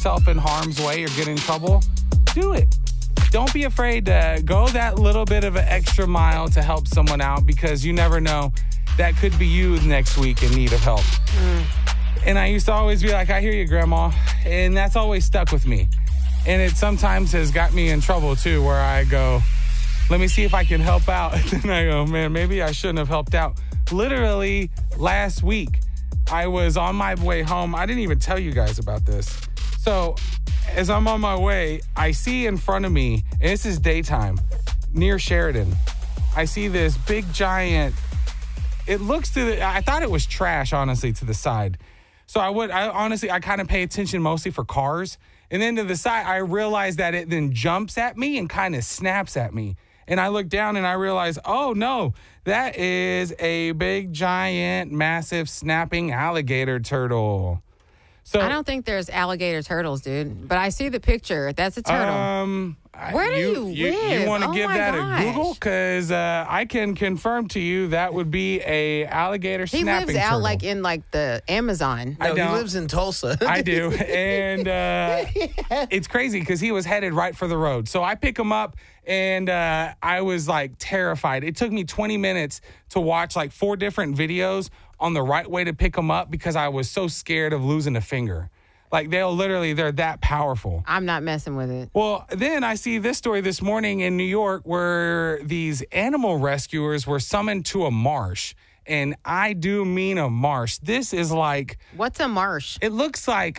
yourself in harm's way or get in trouble, do it. Don't be afraid to go that little bit of an extra mile to help someone out, because you never know. That could be you next week in need of help. And I used to always be like, I hear you, Grandma. And that's always stuck with me. And it sometimes has got me in trouble, too, where I go, let me see if I can help out. And I go, man, maybe I shouldn't have helped out. Literally last week, I was on my way home. I didn't even tell you guys about this. So as I'm on my way, I see in front of me, and this is daytime, near Sheridan, I see this big giant, it looks I thought it was trash, honestly, to the side. So I kind of pay attention mostly for cars. And then to the side, I realize that it then jumps at me and kind of snaps at me. And I look down and I realize, oh no, that is a big, giant, massive, snapping alligator turtle. So I don't think there's alligator turtles, dude. But I see the picture. That's a turtle. Where do you live? You want to give that a Google? Because I can confirm to you that would be a alligator snapping turtle. He lives out like in like the Amazon. No, he lives in Tulsa. I do. And it's crazy because he was headed right for the road. So I pick him up and I was like terrified. It took me 20 minutes to watch like 4 different videos on the right way to pick them up because I was so scared of losing a finger. Like they're that powerful. I'm not messing with it. Well, then I see this story this morning in New York where these animal rescuers were summoned to a marsh. And I do mean a marsh. This is like... What's a marsh? It looks like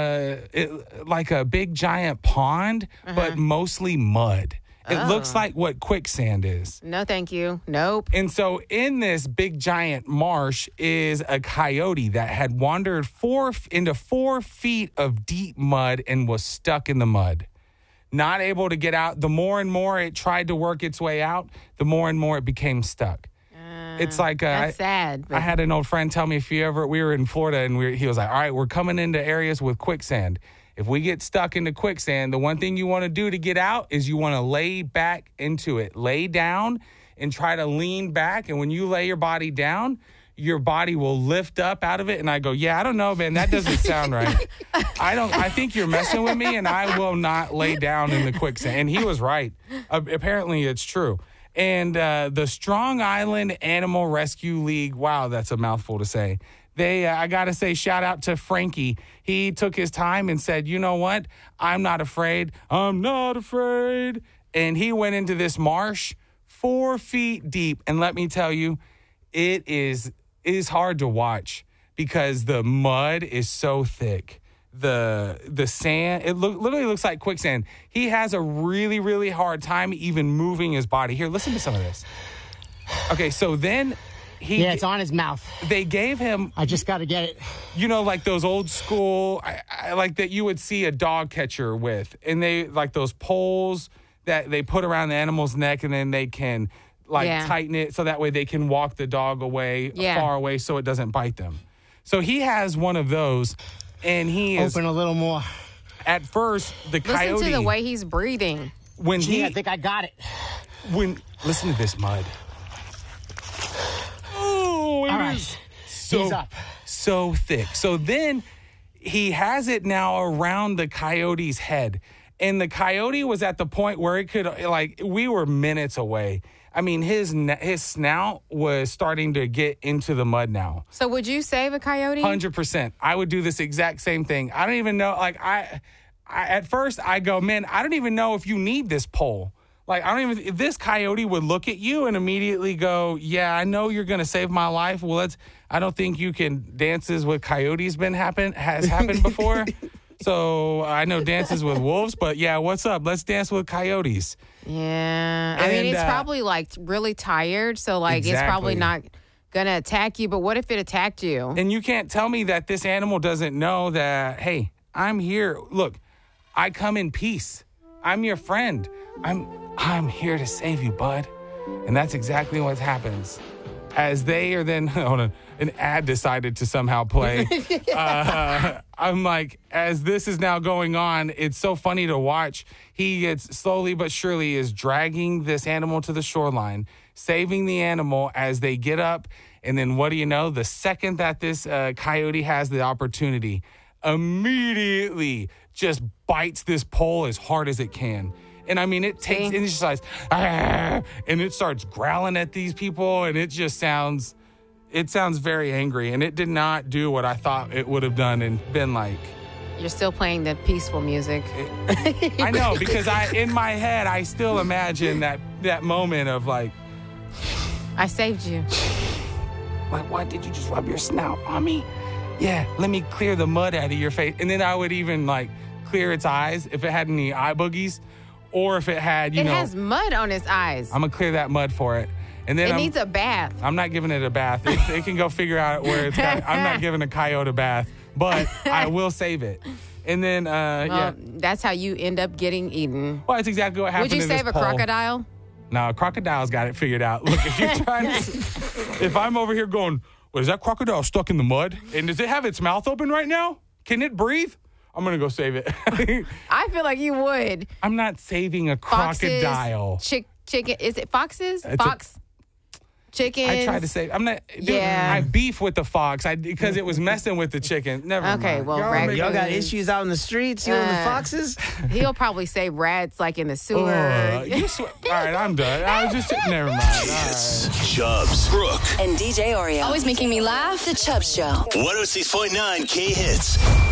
like a big giant pond, but mostly mud. It looks like what quicksand is. No, thank you. Nope. And so in this big giant marsh is a coyote that had wandered 4 feet of deep mud and was stuck in the mud. Not able to get out. The more and more it tried to work its way out, the more and more it became stuck. It's like... that's sad. But... I had an old friend tell me we were in Florida and he was like, all right, we're coming into areas with quicksand. If we get stuck into quicksand, the one thing you want to do to get out is you want to lay back into it. Lay down and try to lean back. And when you lay your body down, your body will lift up out of it. And I go, yeah, I don't know, man. That doesn't sound right. I think you're messing with me, and I will not lay down in the quicksand. And he was right. Apparently, it's true. And the Strong Island Animal Rescue League, wow, that's a mouthful to say. I got to say, shout out to Frankie. He took his time and said, you know what? I'm not afraid. I'm not afraid. And he went into this marsh 4 feet deep. And let me tell you, it is hard to watch because the mud is so thick. The sand, it literally looks like quicksand. He has a really, really hard time even moving his body. Here, listen to some of this. Okay, so then... it's on his mouth. They gave him... I just got to get it. You know, like those old school... I like that you would see a dog catcher with. And they... Like those poles that they put around the animal's neck, and then they can, tighten it so that way they can walk the dog away, far away, so it doesn't bite them. So he has one of those, and he is... Open a little more. At first, the coyote... Listen to the way he's breathing. I think I got it. Listen to this mud. All right. He's up. So thick. So then he has it now around the coyote's head. And the coyote was at the point where it could, we were minutes away. I mean, his snout was starting to get into the mud now. So would you save a coyote? 100%. I would do this exact same thing. I don't even know, at first I go, man, I don't even know if you need this pole. If this coyote would look at you and immediately go, yeah, I know you're going to save my life. Well, I don't think you can. Dances with coyotes has happened before. So I know dances with wolves, but yeah, what's up? Let's dance with coyotes. Yeah. I mean, it's probably really tired. So it's probably not going to attack you. But what if it attacked you? And you can't tell me that this animal doesn't know that, hey, I'm here. Look, I come in peace. I'm your friend. I'm here to save you, bud. And that's exactly what happens. As they are then, hold on, an ad decided to somehow play. I'm like, as this is now going on, it's so funny to watch. He gets slowly but surely is dragging this animal to the shoreline, saving the animal as they get up. And then what do you know? The second that this coyote has the opportunity, immediately just bites this pole as hard as it can. And I mean, it takes, and it's just like, and it starts growling at these people, and it just sounds very angry. And it did not do what I thought it would have done and been like. You're still playing the peaceful music. I know, because in my head, I still imagine that moment of like, I saved you. Like, what? Did you just rub your snout on me? Yeah, let me clear the mud out of your face. And then I would even like clear its eyes if it had any eye boogies, or if it had, it has mud on its eyes. I'm gonna clear that mud for it. And then it needs a bath. I'm not giving it a bath. It can go figure out where it's got. I'm not giving a coyote a bath, but I will save it. And then, that's how you end up getting eaten. Well, that's exactly what happened. Would you save a crocodile? No, a crocodile's got it figured out. Look, if you're trying to, if I'm over here going, well, is that crocodile stuck in the mud? And does it have its mouth open right now? Can it breathe? I'm going to go save it. I feel like you would. I'm not saving a crocodile. Chicken. Is it foxes? Fox? Chickens. I tried to say, I'm not. Dude, I beef with the fox because it was messing with the chicken. Never mind. Okay, well, y'all got issues out in the streets, you and the foxes? He'll probably say rats like in the sewer. All right, I'm done. I was just, never mind. All right. Chubbs, Brooke, and DJ Oreo. Always making me laugh. The Chubbs Show. 106.9 K-Hits.